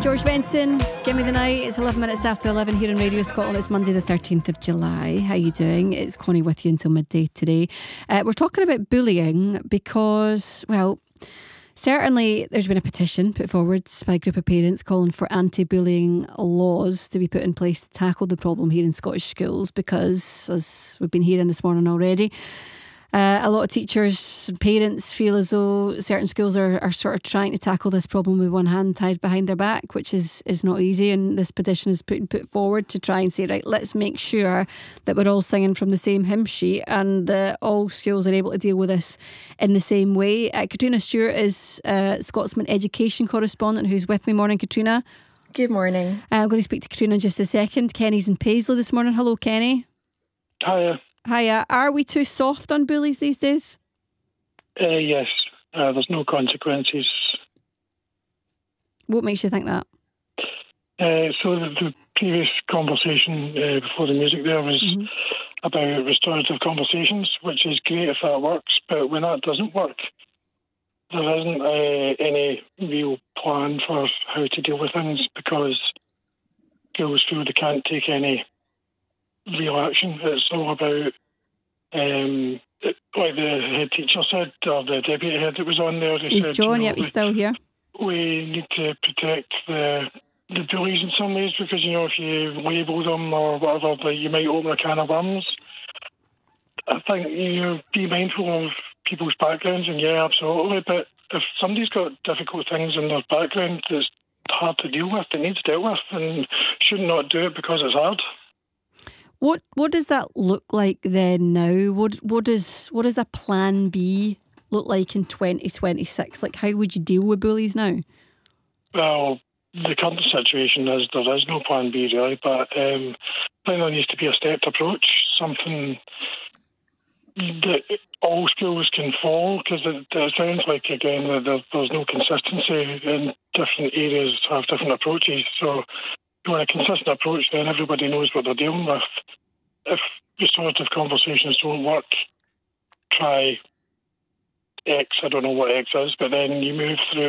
George Benson, Give Me the Night. It's 11 minutes after 11 here on Radio Scotland. It's Monday the 13th of July. How you doing? It's Connie with you until midday today. We're talking about bullying because, well, certainly there's been a petition put forward by a group of parents calling for anti-bullying laws to be put in place to tackle the problem here in Scottish schools because, as we've been hearing this morning already, a lot of teachers and parents feel as though certain schools are sort of trying to tackle this problem with one hand tied behind their back, which is not easy. And this petition is put forward to try and say, right, let's make sure that we're all singing from the same hymn sheet and that all schools are able to deal with this in the same way. Katrina Stewart is Scotsman education correspondent who's with me. Morning, Katrina. Good morning. I'm going to speak to Katrina in just a second. Kenny's in Paisley this morning. Hello, Kenny. Hiya. Hiya. Are we too soft on bullies these days? Yes. There's no consequences. What makes you think that? So the previous conversation before the music there was about restorative conversations, which is great if that works, but when that doesn't work, there isn't any real plan for how to deal with things because schools feel they can't take any real action. It's all about, like the head teacher said, or the deputy head that was on there. He's said, John, yep, he's still here. We need to protect the bullies in some ways because, if you label them or whatever, you might open a can of worms. I think be mindful of people's backgrounds, and yeah, absolutely, but if somebody's got difficult things in their background that's hard to deal with, it needs dealt with, and should not do it because it's hard. What does that look like then now? What does a plan B look like in 2026? Like, how would you deal with bullies now? Well, the current situation is there is no plan B really, but I think there needs to be a stepped approach, something that all schools can follow, because it sounds like, again, that there's no consistency in different areas have different approaches. So you want a consistent approach, then everybody knows what they're dealing with. If restorative conversations don't work, try X. I don't know what X is, but then you move through